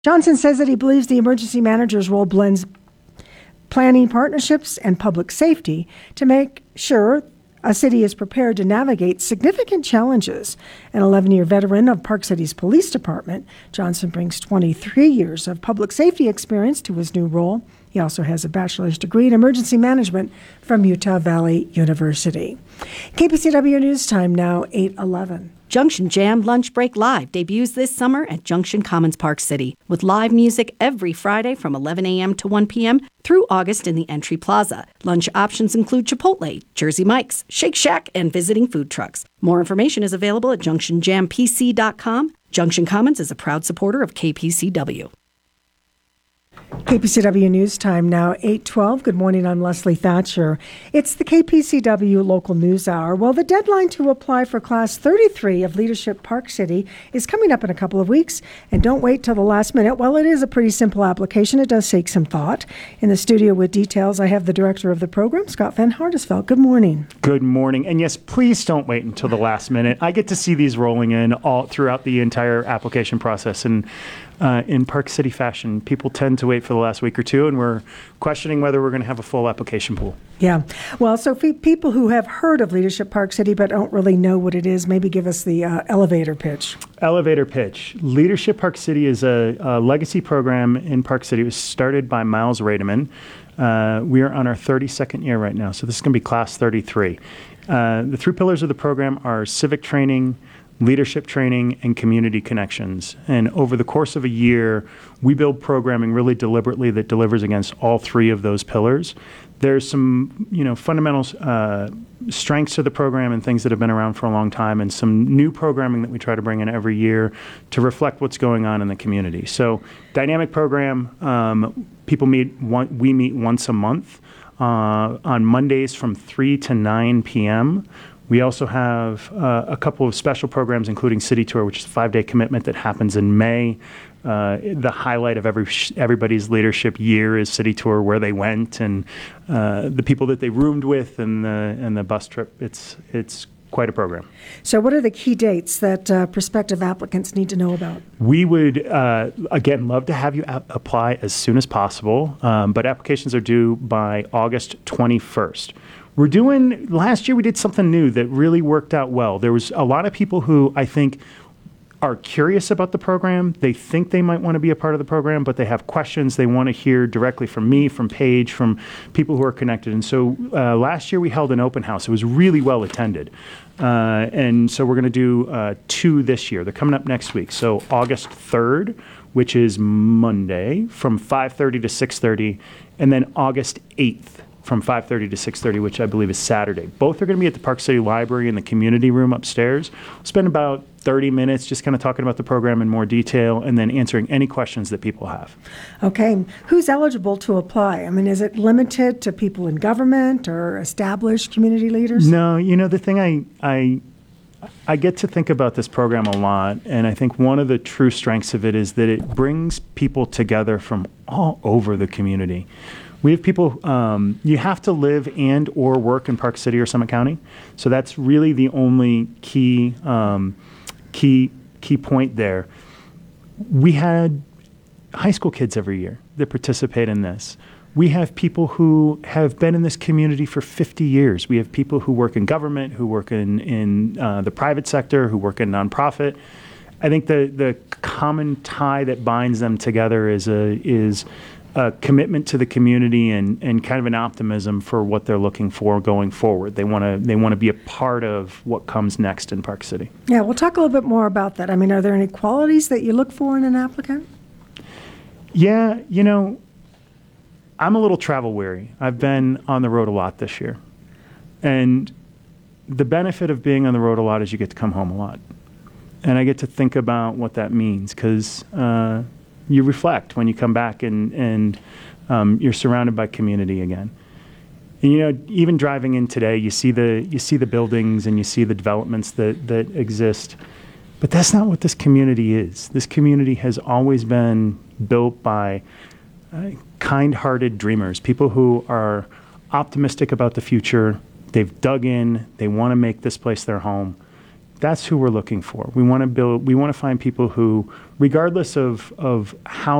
Johnson says that he believes the emergency manager's role blends planning partnerships and public safety to make sure a city is prepared to navigate significant challenges. An 11-year veteran of Park City's police department, Johnson brings 23 years of public safety experience to his new role. He also has a bachelor's degree in emergency management from Utah Valley University. KPCW News Time now 8:11. Junction Jam Lunch Break Live debuts this summer at Junction Commons Park City with live music every Friday from 11 a.m. to 1 p.m. through August in the Entry Plaza. Lunch options include Chipotle, Jersey Mike's, Shake Shack, and visiting food trucks. More information is available at junctionjampc.com. Junction Commons is a proud supporter of KPCW. KPCW News Time now 8:12. Good morning, I'm Leslie Thatcher. It's the KPCW Local News Hour. Well, the deadline to apply for Class 33 of Leadership Park City is coming up in a couple of weeks. And don't wait till the last minute. While it is a pretty simple application, it does take some thought. In the studio with details, I have the director of the program, Scott Van Hardesveld. Good morning. Good morning. And yes, please don't wait until the last minute. I get to see these rolling in all throughout the entire application process. And in Park City fashion, people tend to wait for the last week or two, and we're questioning whether we're going to have a full application pool. Yeah. Well, so for people who have heard of Leadership Park City but don't really know what it is, maybe give us the elevator pitch. Elevator pitch. Leadership Park City is a legacy program in Park City. It was started by Miles Rademan. We are on our 32nd year right now, so this is going to be Class 33. The three pillars of the program are civic training, leadership training, and community connections. And over the course of a year, we build programming really deliberately that delivers against all three of those pillars. There's some, fundamental strengths to the program and things that have been around for a long time, and some new programming that we try to bring in every year to reflect what's going on in the community. So, dynamic program. We meet once a month on Mondays from 3 to 9 p.m. We also have a couple of special programs, including City Tour, which is a 5-day commitment that happens in May. The highlight of everybody's leadership year is City Tour, where they went and the people that they roomed with and the bus trip. It's quite a program. So what are the key dates that prospective applicants need to know about? We would, again, love to have you apply as soon as possible, but applications are due by August 21st. Last year we did something new that really worked out well. There was a lot of people who I think are curious about the program. They think they might want to be a part of the program, but they have questions. They want to hear directly from me, from Paige, from people who are connected. And so last year we held an open house. It was really well attended. And so we're going to do 2 this year. They're coming up next week. So August 3rd, which is Monday, from 5:30 to 6:30, and then August 8th. From 5:30 to 6:30, which I believe is Saturday. Both are going to be at the Park City Library in the community room upstairs. We'll spend about 30 minutes just kind of talking about the program in more detail and then answering any questions that people have. Okay. Who's eligible to apply? I mean, is it limited to people in government or established community leaders? No, the thing I get to think about this program a lot, and I think one of the true strengths of it is that it brings people together from all over the community. We have people, you have to live and or work in Park City or Summit County. So that's really the only key point there. We had high school kids every year that participate in this. We have people who have been in this community for 50 years. We have people who work in government, who work in the private sector, who work in nonprofit. I think the common tie that binds them together is a commitment to the community and kind of an optimism for what they're looking for going forward. They want to be a part of what comes next in Park City. Yeah, we'll talk a little bit more about that. I mean, are there any qualities that you look for in an applicant? Yeah, I'm a little travel weary. I've been on the road a lot this year. And the benefit of being on the road a lot is you get to come home a lot. And I get to think about what that means because you reflect when you come back and you're surrounded by community again. And, even driving in today, you see the buildings and you see the developments that exist. But that's not what this community is. This community has always been built by kind-hearted dreamers, people who are optimistic about the future. They've dug in. They want to make this place their home. That's who we're looking for. We want to find people who, regardless of how